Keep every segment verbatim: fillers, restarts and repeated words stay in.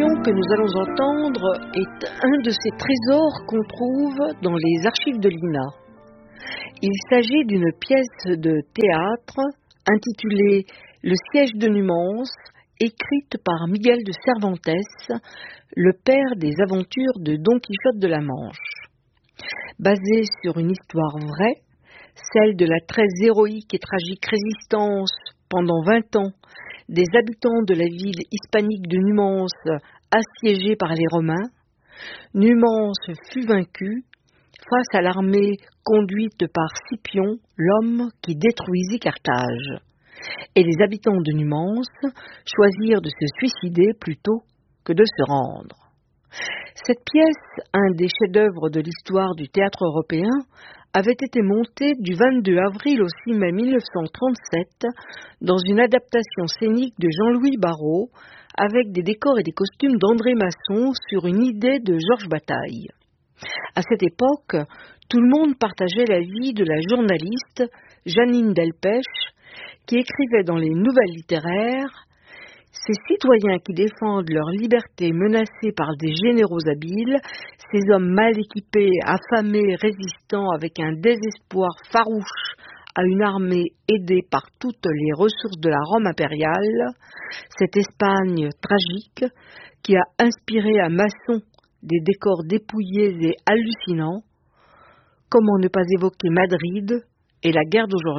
composition que nous allons entendre est un de ces trésors qu'on trouve dans les archives de l'I N A. Il s'agit d'une pièce de théâtre intitulée « Le siège de Numance », écrite par Miguel de Cervantes, le père des aventures de Don Quichotte de la Manche. Basée sur une histoire vraie, celle de la très héroïque et tragique résistance pendant vingt ans des habitants de la ville hispanique de Numance assiégée par les Romains, Numance fut vaincue face à l'armée conduite par Scipion, l'homme qui détruisit Carthage. Et les habitants de Numance choisirent de se suicider plutôt que de se rendre. Cette pièce, un des chefs-d'œuvre de l'histoire du théâtre européen, avait été montée du vingt-deux avril au six mai mille neuf cent trente-sept dans une adaptation scénique de Jean-Louis Barrault avec des décors et des costumes d'André Masson sur une idée de Georges Bataille. À cette époque, tout le monde partageait l'avis de la journaliste Jeannine Delpech qui écrivait dans les Nouvelles littéraires « Ces citoyens qui défendent leur liberté menacée par des généraux habiles, ces hommes mal équipés, affamés, résistant avec un désespoir farouche à une armée aidée par toutes les ressources de la Rome impériale, cette Espagne tragique qui a inspiré à Masson des décors dépouillés et hallucinants, comment ne pas évoquer Madrid et la guerre d'aujourd'hui ?»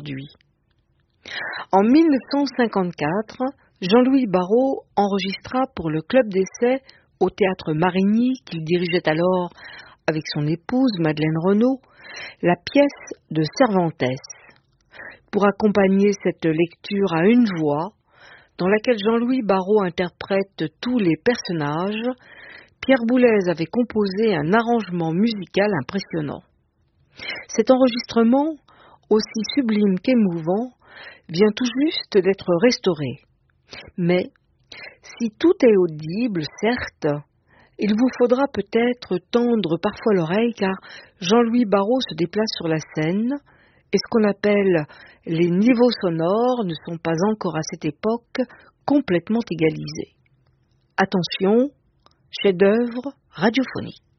En mille neuf cent cinquante-quatre, Jean-Louis Barrault enregistra pour le club d'essai au théâtre Marigny, qu'il dirigeait alors avec son épouse Madeleine Renaud, la pièce de Cervantes. Pour accompagner cette lecture à une voix, dans laquelle Jean-Louis Barrault interprète tous les personnages, Pierre Boulez avait composé un arrangement musical impressionnant. Cet enregistrement, aussi sublime qu'émouvant, vient tout juste d'être restauré. Mais, si tout est audible, certes, il vous faudra peut-être tendre parfois l'oreille car Jean-Louis Barrault se déplace sur la scène et ce qu'on appelle les niveaux sonores ne sont pas encore à cette époque complètement égalisés. Attention, chef-d'œuvre radiophonique.